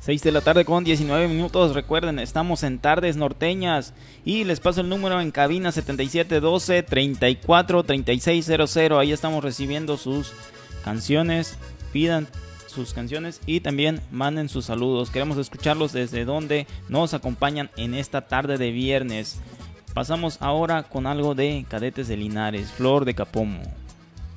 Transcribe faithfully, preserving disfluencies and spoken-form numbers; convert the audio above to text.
seis de la tarde con diecinueve minutos. Recuerden, estamos en Tardes Norteñas y les paso el número en cabina setenta y siete doce, treinta y cuatro, treinta y seis cero cero. Ahí estamos recibiendo sus canciones. Pidan sus canciones y también manden sus saludos. Queremos escucharlos desde donde nos acompañan en esta tarde de viernes. Pasamos ahora con algo de Cadetes de Linares, Flor de Capomo.